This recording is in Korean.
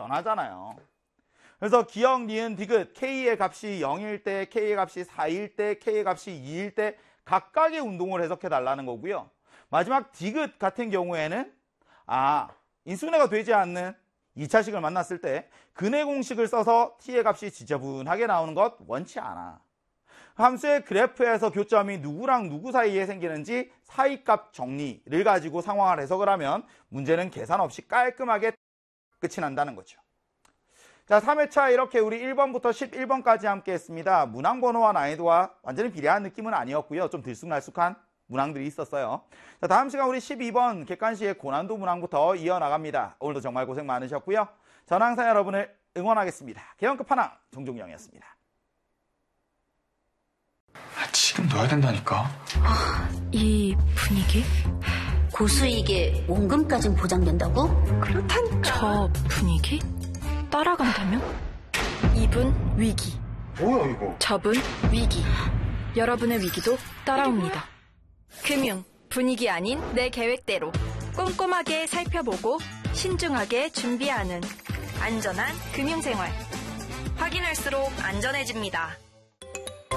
변하잖아요. 그래서 기역, 니은, 디귿, K의 값이 0일 때, K의 값이 4일 때, K의 값이 2일 때 각각의 운동을 해석해 달라는 거고요. 마지막 디귿 같은 경우에는 인수분해가 되지 않는 2차식을 만났을 때 근해 공식을 써서 t의 값이 지저분하게 나오는 것 원치 않아. 함수의 그래프에서 교점이 누구랑 누구 사이에 생기는지 사이값 정리를 가지고 상황을 해석을 하면 문제는 계산 없이 깔끔하게 끝이 난다는 거죠. 자, 3회차 이렇게 우리 1번부터 11번까지 함께 했습니다. 문항 번호와 난이도와 완전히 비례한 느낌은 아니었고요. 좀 들쑥날쑥한 문항들이 있었어요. 자, 다음 시간 우리 12번 객관식의 고난도 문항부터 이어나갑니다. 오늘도 정말 고생 많으셨고요. 저는 항상 여러분을 응원하겠습니다. 개헌 끝판왕 정종영이었습니다. 지금 넣어야 된다니까. 이 분위기? 고수익에 원금까진 보장된다고? 그렇다니까. 저 분위기? 따라간다면? 이분 위기. 뭐야 이거? 저분 위기. 여러분의 위기도 따라옵니다. 금융, 분위기 아닌 내 계획대로 꼼꼼하게 살펴보고 신중하게 준비하는 안전한 금융생활. 확인할수록 안전해집니다.